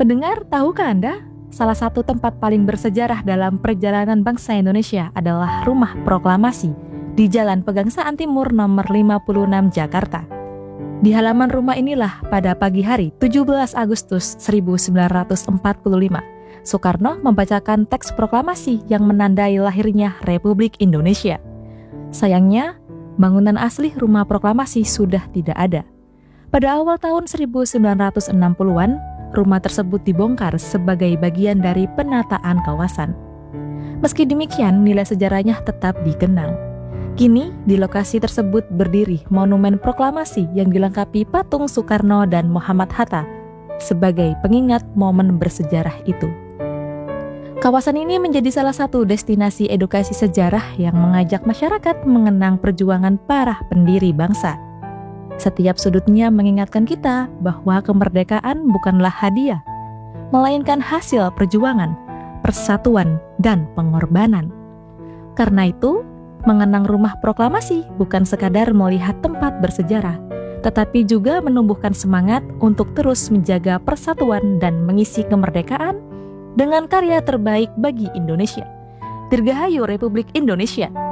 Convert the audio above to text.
Pendengar, tahukah Anda, salah satu tempat paling bersejarah dalam perjalanan bangsa Indonesia adalah Rumah Proklamasi di Jalan Pegangsaan Timur nomor 56 Jakarta. Di halaman rumah inilah pada pagi hari 17 Agustus 1945, Soekarno membacakan teks proklamasi yang menandai lahirnya Republik Indonesia. Sayangnya, bangunan asli Rumah Proklamasi sudah tidak ada. Pada awal tahun 1960-an, rumah tersebut dibongkar sebagai bagian dari penataan kawasan. Meski demikian, nilai sejarahnya tetap dikenang. Kini, di lokasi tersebut berdiri Monumen Proklamasi yang dilengkapi patung Soekarno dan Muhammad Hatta sebagai pengingat momen bersejarah itu. Kawasan ini menjadi salah satu destinasi edukasi sejarah yang mengajak masyarakat mengenang perjuangan para pendiri bangsa. Setiap sudutnya mengingatkan kita bahwa kemerdekaan bukanlah hadiah, melainkan hasil perjuangan, persatuan, dan pengorbanan. Karena itu, mengenang Rumah Proklamasi bukan sekadar melihat tempat bersejarah, tetapi juga menumbuhkan semangat untuk terus menjaga persatuan dan mengisi kemerdekaan dengan karya terbaik bagi Indonesia. Dirgahayu Republik Indonesia.